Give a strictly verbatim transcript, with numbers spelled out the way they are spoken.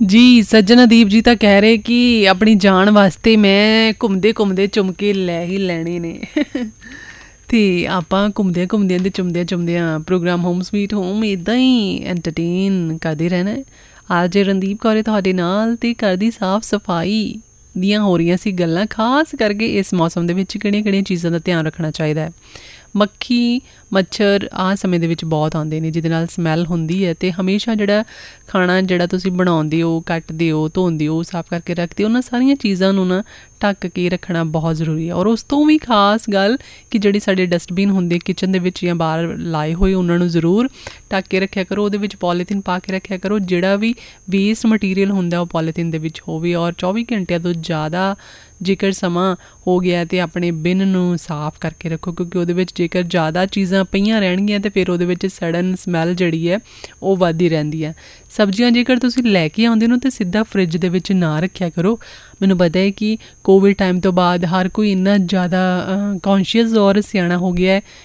ਜੀ ਸੱਜਣਦੀਪ ਜੀ ਤਾਂ ਕਹਿ ਰਹੇ ਕਿ ਆਪਣੀ ਜਾਣ ਵਾਸਤੇ ਮੈਂ ਘੁੰਮਦੇ ਘੁੰਮਦੇ ਚੁੰਮਕੇ ਲੈ ਹੀ ਲੈਣੇ ਨੇ ਅਤੇ ਆਪਾਂ ਘੁੰਮਦਿਆਂ ਘੁੰਮਦਿਆਂ ਅਤੇ ਚੁੰਮਦਿਆਂ ਚੁੰਮਦਿਆਂ ਪ੍ਰੋਗਰਾਮ ਹੋਮ ਸਵੀਟ ਹੋਮ ਇੱਦਾਂ ਹੀ ਐਂਟਰਟੇਨ ਕਰਦੇ ਰਹਿਣਾ। ਅੱਜ ਰਣਦੀਪ ਕੌਰ ਤੁਹਾਡੇ ਨਾਲ ਅਤੇ ਘਰ ਦੀ ਸਾਫ਼ ਸਫਾਈ ਦੀਆਂ ਹੋ ਰਹੀਆਂ ਸੀ ਗੱਲਾਂ, ਖਾਸ ਕਰਕੇ ਇਸ ਮੌਸਮ ਦੇ ਵਿੱਚ ਕਿਹੜੀਆਂ ਕਿਹੜੀਆਂ ਚੀਜ਼ਾਂ ਦਾ ਧਿਆਨ ਰੱਖਣਾ ਚਾਹੀਦਾ ਹੈ। ਮੱਖੀ ਮੱਛਰ ਆਹ ਸਮੇਂ ਦੇ ਵਿੱਚ ਬਹੁਤ ਆਉਂਦੇ ਨੇ ਜਿਹਦੇ ਨਾਲ ਸਮੈਲ ਹੁੰਦੀ ਹੈ, ਅਤੇ ਹਮੇਸ਼ਾ ਜਿਹੜਾ ਖਾਣਾ ਜਿਹੜਾ ਤੁਸੀਂ ਬਣਾਉਂਦੇ ਹੋ, ਕੱਟਦੇ ਹੋ, ਧੋਂਦੇ ਹੋ, ਸਾਫ਼ ਕਰਕੇ ਰੱਖਦੇ ਹੋ, ਉਹਨਾਂ ਸਾਰੀਆਂ ਚੀਜ਼ਾਂ ਨੂੰ ਨਾ ਢੱਕ ਕੇ ਰੱਖਣਾ ਬਹੁਤ ਜ਼ਰੂਰੀ ਹੈ। ਔਰ ਉਸ ਤੋਂ ਵੀ ਖਾਸ ਗੱਲ ਕਿ ਜਿਹੜੇ ਸਾਡੇ ਡਸਟਬਿਨ ਹੁੰਦੇ ਕਿਚਨ ਦੇ ਵਿੱਚ ਜਾਂ ਬਾਹਰ ਲਾਏ ਹੋਏ ਉਹਨਾਂ ਨੂੰ ਜ਼ਰੂਰ ਢੱਕ ਕੇ ਰੱਖਿਆ ਕਰੋ, ਉਹਦੇ ਵਿੱਚ ਪੋਲੀਥੀਨ ਪਾ ਕੇ ਰੱਖਿਆ ਕਰੋ। ਜਿਹੜਾ ਵੀ ਵੇਸਟ ਮਟੀਰੀਅਲ ਹੁੰਦਾ ਉਹ ਪੋਲੀਥੀਨ ਦੇ ਵਿੱਚ ਹੋਵੇ। ਔਰ ਚੌਵੀ ਘੰਟਿਆਂ ਤੋਂ ਜ਼ਿਆਦਾ ਜੇਕਰ ਸਮਾਂ ਹੋ ਗਿਆ ਤਾਂ ਆਪਣੇ ਬਿਨ ਨੂੰ ਸਾਫ਼ ਕਰਕੇ ਰੱਖੋ, ਕਿਉਂਕਿ ਉਹਦੇ ਵਿੱਚ ਜੇਕਰ ਜ਼ਿਆਦਾ ਚੀਜ਼ਾਂ ਪਈਆਂ ਰਹਿਣਗੀਆਂ ਤਾਂ ਫਿਰ ਉਹਦੇ ਵਿੱਚ ਸੜਨ ਸਮੈਲ ਜਿਹੜੀ ਹੈ ਉਹ ਵੱਧਦੀ ਰਹਿੰਦੀ ਹੈ। ਸਬਜ਼ੀਆਂ ਜੇਕਰ ਤੁਸੀਂ ਲੈ ਕੇ ਆਉਂਦੇ ਹੋ ਤਾਂ ਸਿੱਧਾ ਫਰਿੱਜ ਦੇ ਵਿੱਚ ਨਾ ਰੱਖਿਆ ਕਰੋ। ਮੈਨੂੰ ਪਤਾ ਹੈ ਕਿ ਕੋਵਿਡ ਟਾਈਮ ਤੋਂ ਬਾਅਦ ਹਰ ਕੋਈ ਇੰਨਾ ਜ਼ਿਆਦਾ ਕੌਨਸ਼ੀਅਸ ਔਰ ਸਿਆਣਾ ਹੋ ਗਿਆ ਹੈ